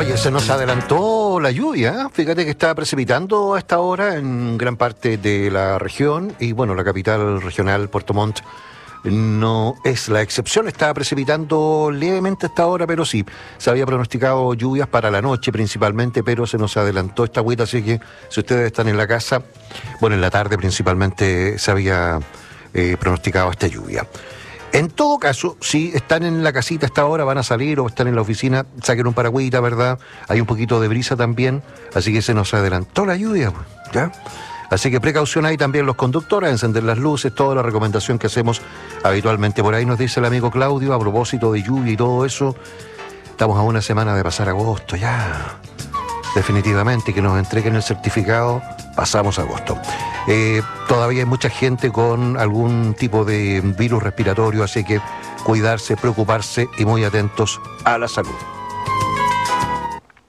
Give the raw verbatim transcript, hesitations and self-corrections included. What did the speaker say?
Oye, se nos adelantó la lluvia, ¿eh? Fíjate que está precipitando a esta hora en gran parte de la región y bueno, la capital regional, Puerto Montt, no es la excepción. Está precipitando levemente a esta hora, pero sí, se había pronosticado lluvias para la noche principalmente, pero se nos adelantó esta agüita, así que si ustedes están en la casa, bueno, en la tarde principalmente se había eh, pronosticado esta lluvia. En todo caso, si están en la casita a esta hora, van a salir o están en la oficina, saquen un paragüita, ¿verdad? Hay un poquito de brisa también, así que se nos adelantó la lluvia, ¿ya? Así que precaución ahí también los conductores, encender las luces, toda la recomendación que hacemos habitualmente. Por ahí nos dice el amigo Claudio, a propósito de lluvia y todo eso, estamos a una semana de pasar agosto, ya. Definitivamente, que nos entreguen el certificado, pasamos agosto. Eh, todavía hay mucha gente con algún tipo de virus respiratorio, así que cuidarse, preocuparse y muy atentos a la salud.